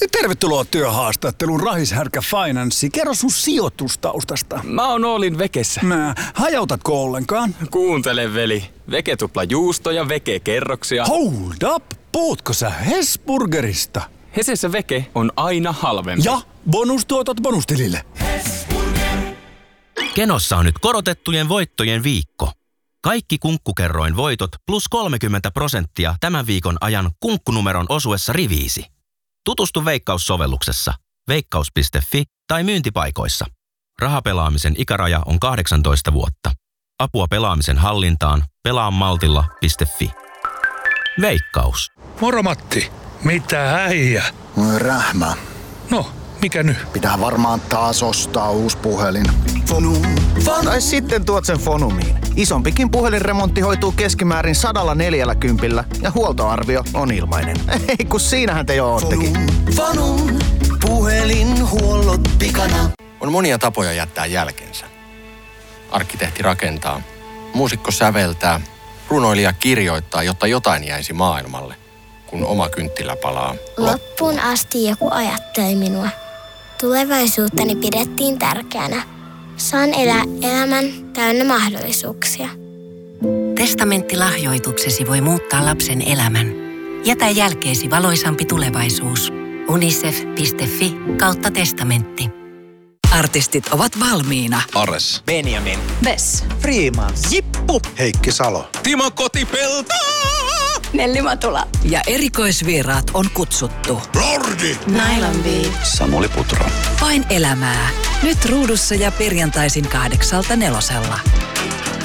Tervetuloa työhaastatteluun Rahishärkä Finance. Kerro sun sijoitustaustasta. Mä oon Oolin Vekessä. Hajautatko ollenkaan? Kuuntele, veli. Veke tupla juusto ja Veke kerroksia. Hold up! Puhutko sä Hesburgerista? Hesessä Veke on aina halvempi. Ja bonustuotot bonustilille. Kenossa on nyt korotettujen voittojen viikko. Kaikki Kunkkukerroin voitot plus 30% tämän viikon ajan kunkkunumeron osuessa riviisi. Tutustu Veikkaus-sovelluksessa, veikkaus.fi tai myyntipaikoissa. Rahapelaamisen ikäraja on 18 vuotta. Apua pelaamisen hallintaan pelaamaltilla.fi. Veikkaus. Moro Matti, mitä äijä? Rähmä. No, mikä nyt? Pitää varmaan taas ostaa uusi puhelin. Tai sitten tuot sen Fonumiin. Isompikin puhelinremontti hoituu keskimäärin 140 ja huoltoarvio on ilmainen. Ei kun siinähän te jo oottekin. Fonum, puhelinhuollot pikana. On monia tapoja jättää jälkensä. Arkkitehti rakentaa, muusikko säveltää, runoilija kirjoittaa, jotta jotain jäisi maailmalle, kun oma kynttilä palaa. Loppuun asti joku ajatteli minua. Tulevaisuuttani pidettiin tärkeänä. Saan elää elämän täynnä mahdollisuuksia. Testamenttilahjoituksesi voi muuttaa lapsen elämän. Jätä jälkeesi valoisampi tulevaisuus. unicef.fi/testamentti. Artistit ovat valmiina. Ares. Benjamin. Vess. Freeman. Jippu. Heikki Salo. Timo Kotipelto. Nelli Matula. Ja erikoisvieraat on kutsuttu. Lordi. Nailan B. Samuli Putro. Vain elämää. Nyt ruudussa ja perjantaisin 8/4.